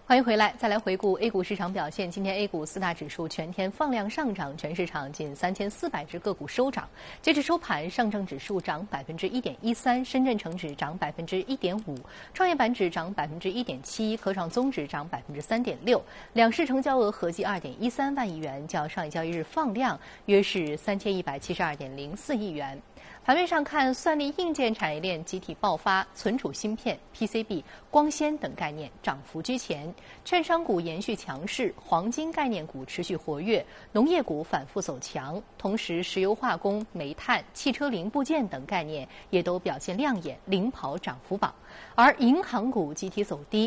欢迎回来，再来回顾 A 股市场表现。今天 A 股四大指数全天放量上涨，全市场近3400只个股收涨。截至收盘，上证指数涨1.13%，深圳成指涨1.5%，创业板指涨1.7%，科创综指涨3.6%。两市成交额合计2.13万亿元，较上一交易日放量约是3172.04亿元。盘面上看，算力硬件产业链集体爆发，存储芯片、PCB、光纤等概念涨幅居前，券商股延续强势，黄金概念股持续活跃，农业股反复走强。同时，石油化工、煤炭、汽车零部件等概念也都表现亮眼，领跑涨幅榜。而银行股集体走低，